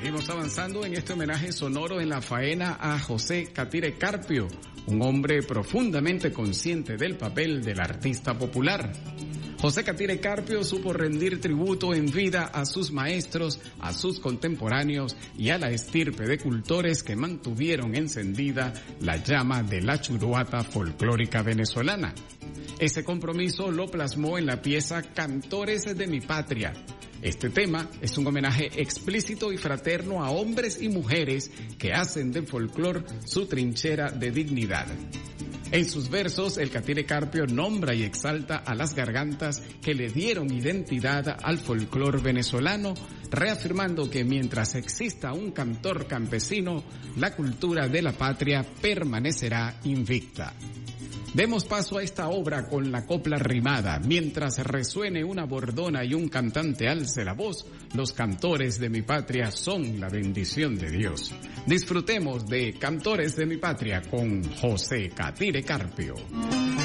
Seguimos avanzando en este homenaje sonoro en la faena a José Catire Carpio, un hombre profundamente consciente del papel del artista popular. José Catire Carpio supo rendir tributo en vida a sus maestros, a sus contemporáneos y a la estirpe de cultores que mantuvieron encendida la llama de la churuata folclórica venezolana. Ese compromiso lo plasmó en la pieza Cantores de mi Patria. Este tema es un homenaje explícito y fraterno a hombres y mujeres que hacen del folclor su trinchera de dignidad. En sus versos, el Catire Carpio nombra y exalta a las gargantas que le dieron identidad al folclor venezolano, reafirmando que mientras exista un cantor campesino, la cultura de la patria permanecerá invicta. Demos paso a esta obra con la copla rimada. Mientras resuene una bordona y un cantante alce la voz, los cantores de mi patria son la bendición de Dios. Disfrutemos de Cantores de mi Patria con José Catire Carpio.